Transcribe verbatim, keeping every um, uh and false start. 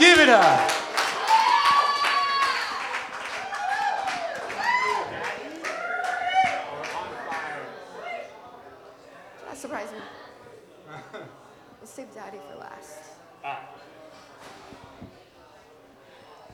Give it up. That surprised me. We'll save Daddy for last. Ah.